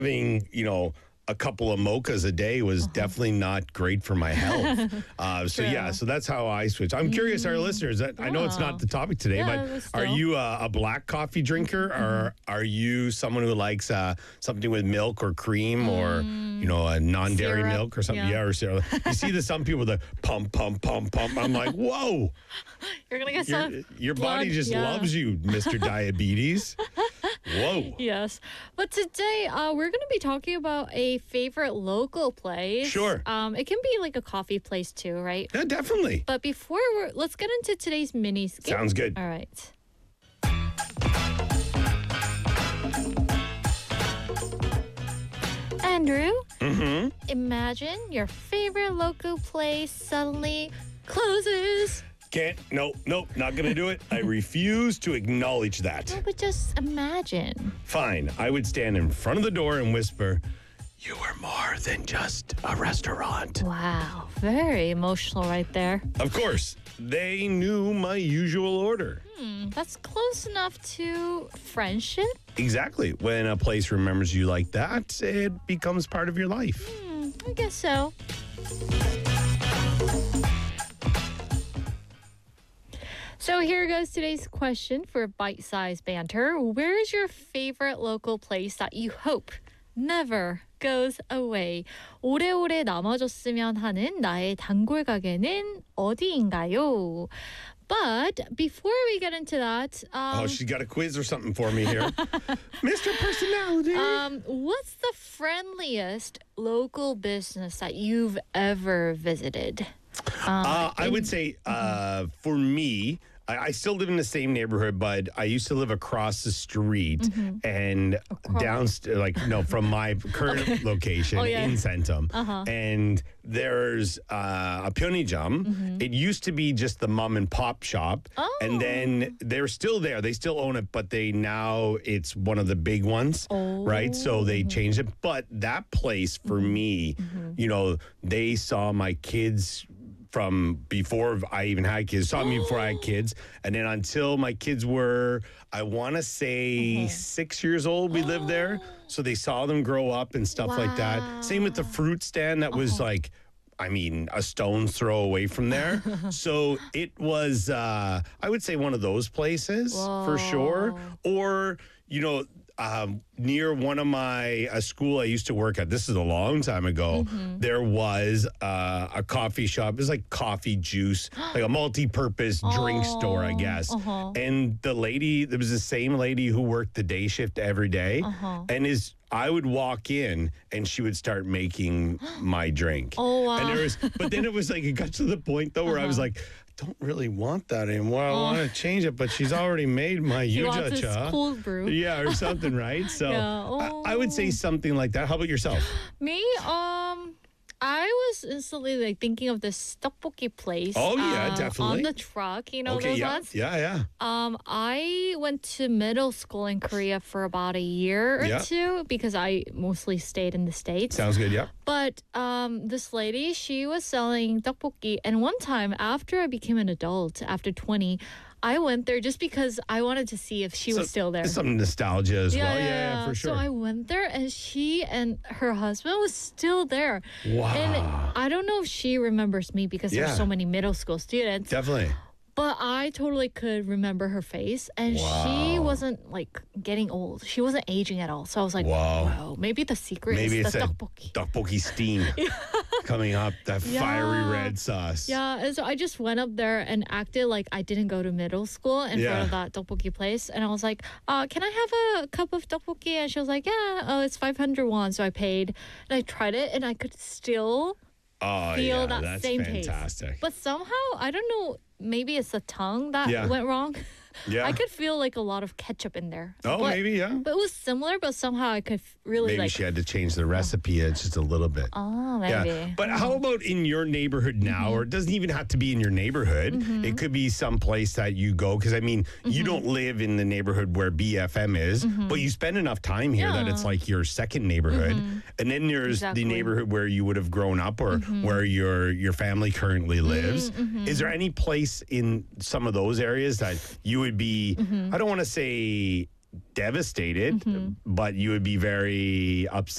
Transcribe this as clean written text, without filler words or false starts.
having, a couple of mochas a day was definitely not great for my health. So that's how I switch. I'm curious, our listeners, I know it's not the topic today, Yeah, but still. are you a black coffee drinker or are you someone who likes something with milk or cream or, a non-dairy Syrup, milk or something? yeah. Yeah, or syrup. You see some people that pump, pump, pump, pump. I'm like, whoa, You're going to get some your blood, body just yeah. loves you, Mr. Diabetes. Whoa. Yes. But today, we're going to be talking about a favorite local place. Sure. It can be like a coffee place too, right? Yeah, definitely. But before, let's get into today's mini skit. Sounds good. All right. Andrew, imagine your favorite local place suddenly closes. Nope, not gonna do it. I refuse to acknowledge that. No, but just imagine. Fine, I would stand in front of the door and whisper, "You are more than just a restaurant." Wow, very emotional right there. Of course, they knew my usual order. That's close enough to friendship. Exactly. When a place remembers you like that, it becomes part of your life. I guess so. So here goes today's question for bite-sized banter. Where is your favorite local place that you hope never goes away? 오래오래 남아줬으면 하는 나의 단골 가게는 어디인가요? But before we get into that, She's got a quiz or something for me here. Mr. Personality. what's the friendliest local business that you've ever visited? I would say for me, I still live in the same neighborhood, but I used to live across the street and downstairs, from my current location in Centum. And there's a Pyeongjam. It used to be just the mom and pop shop. And then they're still there. They still own it, but it's one of the big ones, right? So they changed it. But that place for me, they saw my kids from before I even had kids, saw me before I had kids. And then until my kids were, I want to say 6 years old, we lived there. So they saw them grow up and stuff like that. Same with the fruit stand that was a stone's throw away from there. So it was, I would say one of those places for sure. Or, near one of a school I used to work at, this is a long time ago, there was a coffee shop. It was like coffee juice, like a multi-purpose drink store, I guess. And there was the same lady who worked the day shift every day. And I would walk in and she would start making my drink. Oh, wow. But then it got to the point though where I was like, don't really want that anymore. I want to change it, but she's already made my He wants his yuja-cha. cold brew. Yeah, or something, right? So I would say something like that. How about yourself? Me, I was instantly thinking of this tteokbokki place. Oh, yeah, definitely. On the truck, Okay, those yeah, ones. yeah. I went to middle school in Korea for about a year or two because I mostly stayed in the States. Sounds good, yeah. But this lady, she was selling tteokbokki, and one time after I became an adult, after 20, I went there just because I wanted to see if she was still there. Some nostalgia as well. Yeah, for sure. So I went there and she and her husband was still there. Wow. And I don't know if she remembers me because there's Yeah. so many middle school students. Definitely. But I totally could remember her face, and she wasn't getting old. She wasn't aging at all. So I was like, Wow. wow, maybe the secret Maybe is it's the that tteokbokki. tteokbokki steam coming up, that fiery red sauce. Yeah, and so I just went up there and acted like I didn't go to middle school in front of that tteokbokki place. And I was like, can I have a cup of tteokbokki? And she was like, yeah, it's 500 won. So I paid, and I tried it, and I could still feel that that's same fantastic. taste. But somehow, I don't know, maybe it's the tongue that went wrong. Yeah. I could feel a lot of ketchup in there. Oh, maybe, yeah. But it was similar, but somehow I could really Maybe she had to change the recipe just a little bit. Oh, maybe. Yeah. But how about in your neighborhood now? Or it doesn't even have to be in your neighborhood. It could be some place that you go. Because, you don't live in the neighborhood where BFM is, but you spend enough time here that it's like your second neighborhood. And then there's the neighborhood where you would have grown up or where your family currently lives. Is there any place in some of those areas that you would be, I don't want to say devastated, but you would be very upset